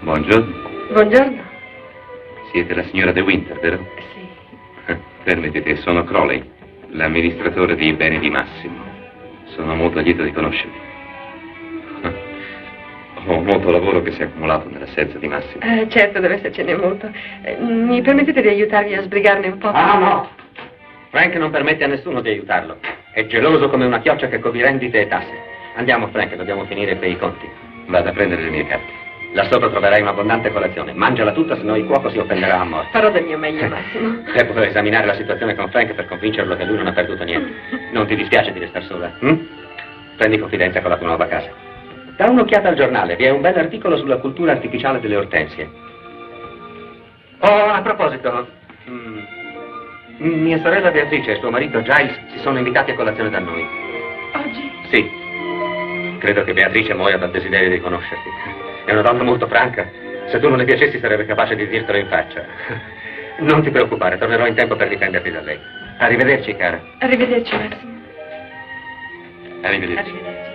Buongiorno. Buongiorno. Siete la signora De Winter, vero? Sì. Permettete, sono Crowley, l'amministratore dei beni di Massimo. Sono molto lieto di conoscervi. Ho molto lavoro che si è accumulato nell'assenza di Massimo. Certo, deve essercene molto. Mi permettete di aiutarvi a sbrigarne un po'? Ah, no! Frank non permette a nessuno di aiutarlo. È geloso come una chioccia che copre rendite e tasse. Andiamo, Frank, dobbiamo finire per i conti. Vado a prendere le mie carte. Là sopra troverai un'abbondante colazione. Mangiala tutta, se no il cuoco si offenderà a morte. Farò del mio meglio, Massimo. Devo esaminare la situazione con Frank per convincerlo che lui non ha perduto niente. Non ti dispiace di restare sola? Prendi confidenza con la tua nuova casa. Da un'occhiata al giornale, vi è un bel articolo sulla cultura artificiale delle ortensie. Oh, a proposito, mia sorella Beatrice e suo marito Giles si sono invitati a colazione da noi. Oggi? Sì. Credo che Beatrice muoia dal desiderio di conoscerti. È una donna molto franca. Se tu non le piacessi sarebbe capace di dirtelo in faccia. Non ti preoccupare, tornerò in tempo per difenderti da lei. Arrivederci, cara. Arrivederci, Massimo. Arrivederci. Arrivederci.